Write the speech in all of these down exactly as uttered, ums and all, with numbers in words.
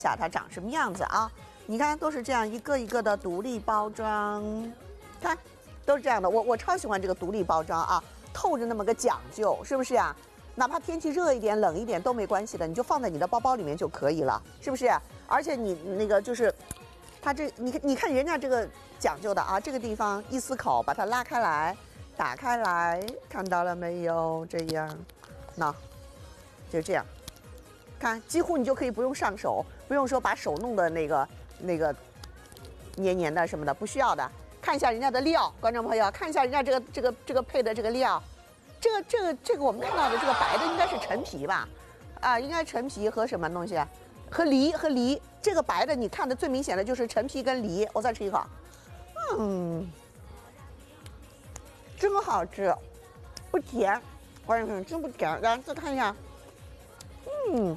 下它长什么样子啊？你看，都是这样一个一个的独立包装，看，都是这样的。我我超喜欢这个独立包装啊，透着那么个讲究，是不是啊？哪怕天气热一点、冷一点都没关系的，你就放在你的包包里面就可以了，是不是？而且你那个就是，它这你看你看人家这个讲究的啊，这个地方一撕口把它拉开来，打开来，看到了没有？这样，那就这样。看，几乎你就可以不用上手，不用说把手弄的那个那个黏黏的什么的，不需要的。看一下人家的料，观众朋友，看一下人家这个这个这个配的这个料，这个这个这个我们看到的这个白的应该是陈皮吧？啊，应该陈皮和什么东西啊？和梨和梨。这个白的你看的最明显的就是陈皮跟梨。我再吃一口，嗯，真好吃，不甜，观众朋友真不甜。然后再看一下，嗯。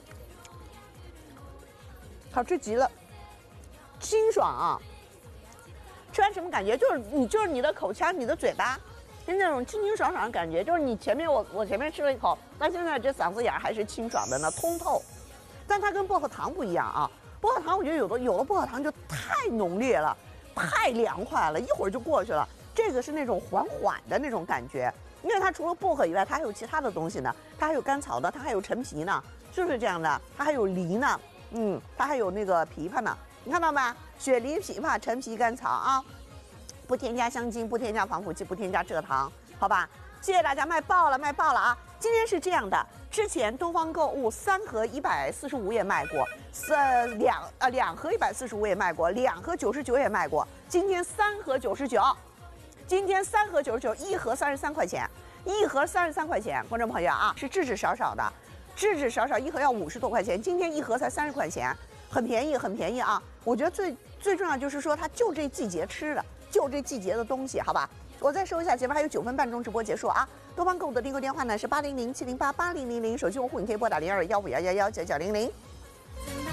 好吃极了，清爽啊！吃完什么感觉？就是你就是你的口腔、你的嘴巴，是那种清清爽爽的感觉。就是你前面我我前面吃了一口，但现在这嗓子眼还是清爽的呢，通透。但它跟薄荷糖不一样啊，薄荷糖我觉得有的有的薄荷糖就太浓烈了，太凉快了，一会儿就过去了。这个是那种缓缓的那种感觉，因为它除了薄荷以外，它还有其他的东西呢，它还有甘草的，它还有陈皮呢，是不是这样的？它还有梨呢。嗯，它还有那个枇杷呢，你看到吗？雪梨、枇杷、陈皮、甘草啊，不添加香精，不添加防腐剂，不添加蔗糖，好吧？谢谢大家，卖爆了，卖爆了啊！今天是这样的，之前东方购物三盒一百四十五也卖过，呃两呃两盒一百四十五也卖过，两盒九十九也卖过，今天三盒九十九，今天三盒九十九，一盒三十三块钱，一盒三十三块钱，观众朋友啊，是至至少少的。至至少少一盒要五十多块钱，今天一盒才三十块钱，很便宜，很便宜啊！我觉得最最重要就是说，它就这季节吃的，就这季节的东西，好吧？我再说一下，节目还有九分半钟直播结束啊！东方购物的订购电话呢是八零零七零八八零零零，手机用户你可以拨打零二幺五幺幺幺九九零零。